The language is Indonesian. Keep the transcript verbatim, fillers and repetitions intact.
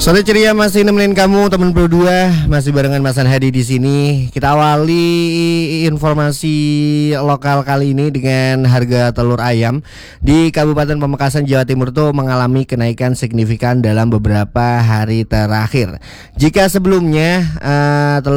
Sore ceria masih nemenin kamu teman berdua, masih barengan Mas Hadi di sini. Kita awali informasi lokal kali ini dengan harga telur ayam di Kabupaten Pamekasan, Jawa Timur tuh mengalami kenaikan signifikan dalam beberapa hari terakhir. Jika sebelumnya uh, telur